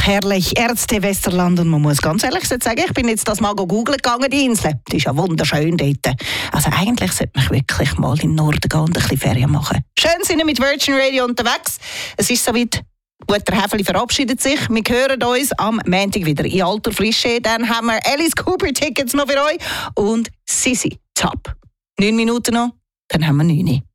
herrlich. Ärzte Westerland. Und man muss ganz ehrlich sagen, ich bin jetzt das mal googeln gegangen, die Insel. Die ist ja wunderschön dort. Also eigentlich sollte man wirklich mal in den Norden gehen und ein bisschen Ferien machen. Schön sind wir mit Virgin Radio unterwegs. Es ist soweit. Guter Häfeli verabschiedet sich. Wir hören uns am Montag wieder in alter Frische. Dann haben wir Alice Cooper Tickets noch für euch und Sissi Top. 9 Minuten noch, dann haben wir 9.